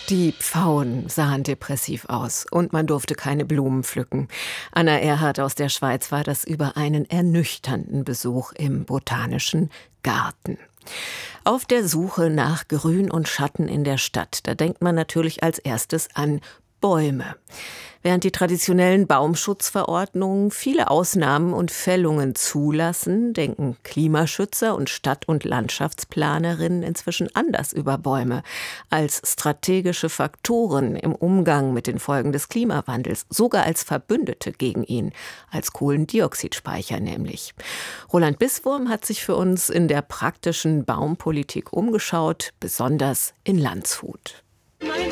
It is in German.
Die Pfauen sahen depressiv aus und man durfte keine Blumen pflücken. Anna Erhardt aus der Schweiz war das über einen ernüchternden Besuch im Botanischen Garten. Auf der Suche nach Grün und Schatten in der Stadt, da denkt man natürlich als erstes an Bäume. Während die traditionellen Baumschutzverordnungen viele Ausnahmen und Fällungen zulassen, denken Klimaschützer und Stadt- und Landschaftsplanerinnen inzwischen anders über Bäume als strategische Faktoren im Umgang mit den Folgen des Klimawandels, sogar als Verbündete gegen ihn, als Kohlendioxidspeicher nämlich. Roland Bisswurm hat sich für uns in der praktischen Baumpolitik umgeschaut, besonders in Landshut.